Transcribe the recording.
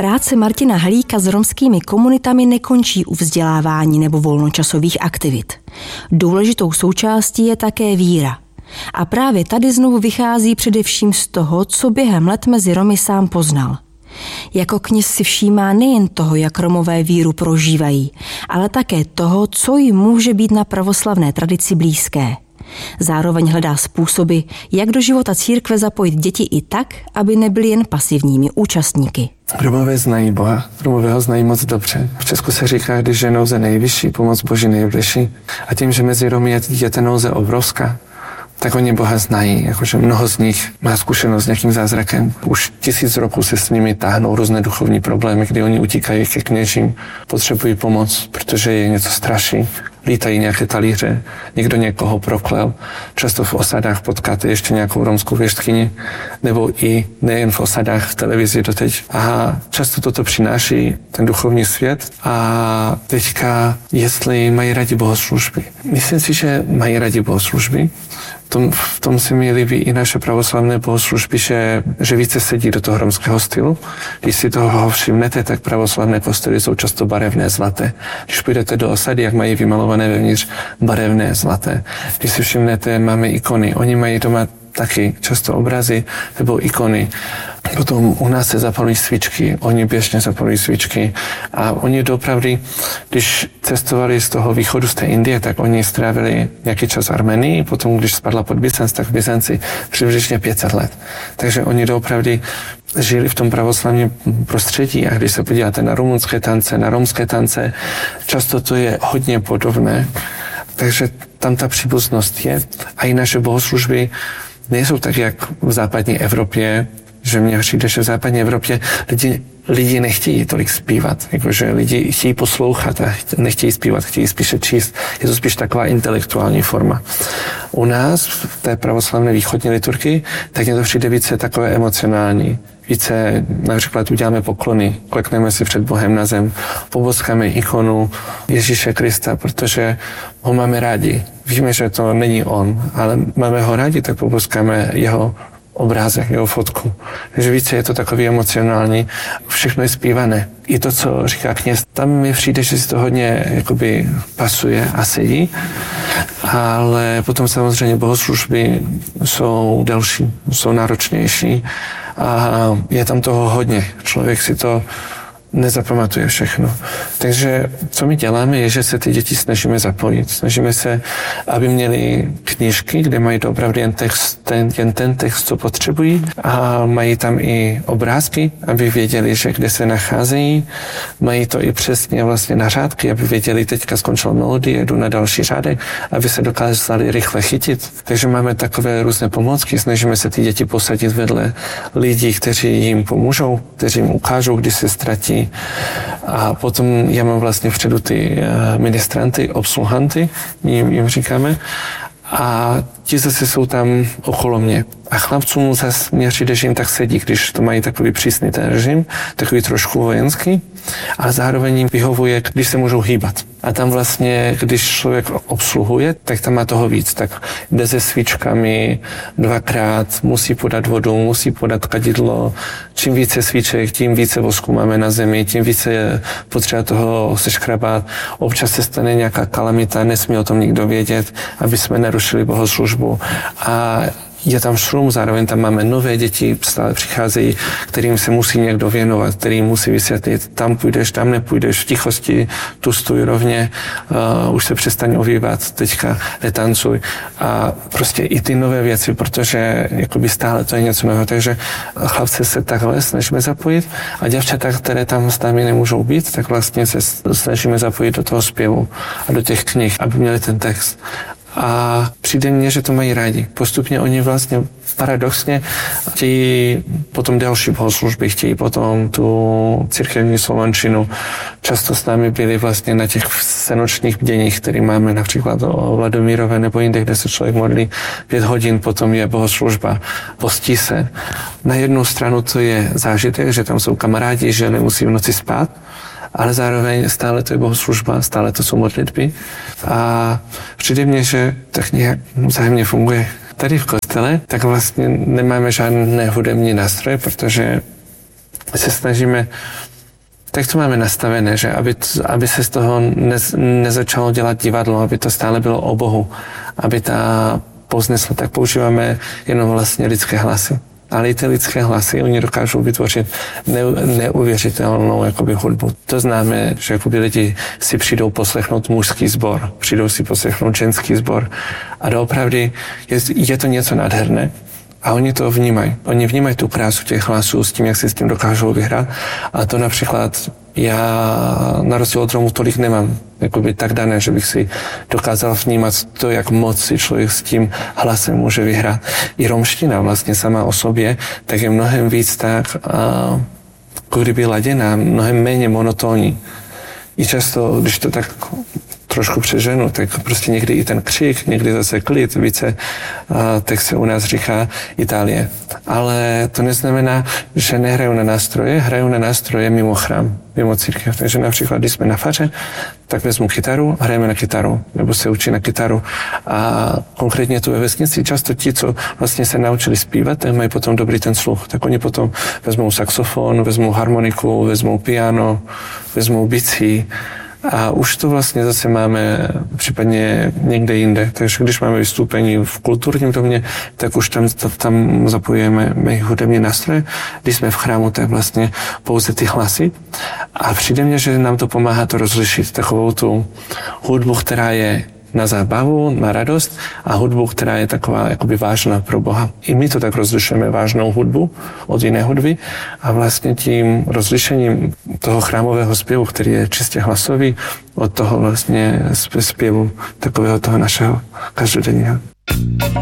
Práce Martina Halíka s romskými komunitami nekončí u vzdělávání nebo volnočasových aktivit. Důležitou součástí je také víra. A právě tady znovu vychází především z toho, co během let mezi Romy sám poznal. Jako kněz si všímá nejen toho, jak Romové víru prožívají, ale také toho, co jim může být na pravoslavné tradici blízké. Zároveň hledá způsoby, jak do života církve zapojit děti i tak, aby nebyly jen pasivními účastníky. Romové znají Boha, Romové ho znají moc dobře. V Česku se říká, když je nouze nejvyšší, pomoc Boží nejbližší. A tím, že mezi Romy je ta nouze obrovská, tak oni Boha znají, jakože mnoho z nich má zkušenost s nějakým zázrakem. Už 1000 roků se s nimi táhnou různé duchovní problémy, kdy oni utíkají ke kněžím, potřebují pomoc, protože je něco straší. Lítají nějaké talíře, někdo někoho proklel. Často v osadách potkáte ještě nějakou romskou věštkyni, nebo i nejen v osadách, v televizi doteď. A často toto přináší ten duchovní svět. A teďka, jestli mají rádi bohoslužby. Myslím si, že mají rádi bohoslužby. V tom se mi líbí i naše pravoslavné bohoslužby, že více sedí do toho romského stylu. Když si toho všimnete, tak pravoslavné kostely jsou často barevné, zlaté. Když půjdete do osady, jak mají vymalované vevnitř barevné, zlaté. Když si všimnete, máme ikony. Oni mají doma taky často obrazy nebo ikony. Potom u nás se zapalují svíčky, oni běžně zapalují svíčky a oni doopravdy, když cestovali z toho východu, z té Indie, tak oni strávili nějaký čas v Armenii, potom když spadla pod Byzanc, tak v Byzanci přibližně 500 let. Takže oni doopravdy žili v tom pravoslavním prostředí a když se podíváte na rumunské tance, na romské tance, často to je hodně podobné, takže tam ta příbuznost je a i naše bohoslužby nejsou tak, jak v západní Evropě, že mně přijde, že v západní Evropě lidi nechtějí tolik zpívat, jakože lidi chtějí poslouchat a nechtějí zpívat, chtějí spíše číst. Je to spíš taková intelektuální forma. U nás, v té pravoslavné východní liturgii, tak mně to přijde více takové emocionální. Více například uděláme poklony, klekneme si před Bohem na zem, poboskáme ikonu Ježíše Krista, protože ho máme rádi. Víme, že to není on, ale máme ho rádi, tak poboskáme jeho obrázek, jeho fotku. Takže více je to takový emocionální, všechno je zpívané. I to, co říká kněz, tam mi přijde, že si to hodně jakoby pasuje a sedí, ale potom samozřejmě bohoslužby jsou delší, jsou náročnější a je tam toho hodně. Člověk si to nezapamatuje všechno. Takže co my děláme, je, že se ty děti snažíme zapojit. Snažíme se, aby měli knížky, kde mají opravdu jen ten text, co potřebují a mají tam i obrázky, aby věděli, že kde se nacházejí. Mají to i přesně vlastně na řádky, aby věděli, teďka skončila melodie, jdu na další řádek, aby se dokázali rychle chytit. Takže máme takové různé pomůcky, snažíme se ty děti posadit vedle lidí, kteří jim pomůžou, kteří jim ukážou, kdy se ztratí. A potom já mám vlastně vpředu ty ministranty, obsluhanty, jim říkáme, a ti zase jsou tam okolo mě. A chlapcům zase mě přijde, že jim tak sedí, když to mají takový přísný ten režim, takový trošku vojenský, ale zároveň jim vyhovuje, když se můžou hýbat. A tam vlastně, když člověk obsluhuje, tak tam má toho víc. Tak jde se svíčkami dvakrát, musí podat vodu, musí podat kadidlo. Čím více svíček, tím více vosku máme na zemi, tím více je potřeba toho seškrabat. Občas se stane nějaká kalamita, nesmí o tom nikdo vědět, aby jsme nerušili bohoslužbu. A je tam šum, zároveň tam máme nové děti, stále přicházejí, kterým se musí někdo věnovat, kterým musí vysvětlit, tam půjdeš, tam nepůjdeš, v tichosti, tu stůj rovně, už se přestaň ovývat, teďka netancuj. A prostě i ty nové věci, protože jakoby stále to je něco nového, takže chlapce se takhle snažíme zapojit a děvčata, které tam s námi nemůžou být, tak vlastně se snažíme zapojit do toho zpěvu a do těch knih, aby měli ten text. A přijde mně, že to mají rádi. Postupně oni vlastně paradoxně chtějí potom další bohoslužby, chtějí potom tu církevní slovančinu. Často s námi byli vlastně na těch senočních bděních, které máme například o Vladomírové nebo jinde, kde se člověk modlí 5 hodin, potom je bohoslužba, postí se. Na jednu stranu to je zážitek, že tam jsou kamarádi, že nemusí v noci spát, ale zároveň stále to je bohoslužba, stále to jsou modlitby a přijde mně, že tak nějak vzájemně funguje. Tady v kostele tak vlastně nemáme žádné hudební nástroje, protože se snažíme tak to máme nastavené, že aby se z toho nezačalo dělat divadlo, aby to stále bylo o Bohu, aby ta povznesla, tak používáme jenom vlastně lidské hlasy. Ale i ty lidské hlasy, oni dokážou vytvořit neuvěřitelnou jakoby hudbu. To známe, že jakoby lidi si přijdou poslechnout mužský sbor, přijdou si poslechnout ženský sbor a doopravdy je to něco nádherné. A oni to vnímají. Oni vnímají tu krásu těch hlasů s tím, jak si s tím dokážou vyhrát. A to například já na rozdíl od Romů tolik nemám jakoby tak dané, že bych si dokázal vnímat to, jak moc si člověk s tím hlasem může vyhrát. I romština vlastně sama o sobě, tak je mnohem víc tak, jako kdyby laděná, mnohem méně monotónní. I často, když to tak trošku přeženu, tak prostě někdy i ten křik, někdy zase klid, více, tak se u nás říká Itálie. Ale to neznamená, že nehrajou na nástroje, hrajou na nástroje mimo chrám, mimo církev. Takže například, když jsme na faře, tak vezmu kytaru, hrajeme na kytaru, nebo se učí na kytaru. A konkrétně tu ve vesnici často ti, co vlastně se naučili zpívat, tak mají potom dobrý ten sluch. Tak oni potom vezmou saxofon, vezmou harmoniku, vezmou piano, vezmou bicí. A už to vlastně zase máme případně někde jinde. Takže když máme vystoupení v kulturním domě, tak už tam zapojujeme hudební nástroje. Když jsme v chrámu, tak vlastně pouze ty hlasy. A přijde mně, že nám to pomáhá to rozlišit. Takovou tu hudbu, která je na zábavu, na radost a hudbu, která je taková jakoby vážná pro Boha. I my to tak rozlišujeme vážnou hudbu od jiné hudby a vlastně tím rozlišením toho chrámového zpěvu, který je čistě hlasový, od toho vlastně zpěvu takového toho našeho každodenního.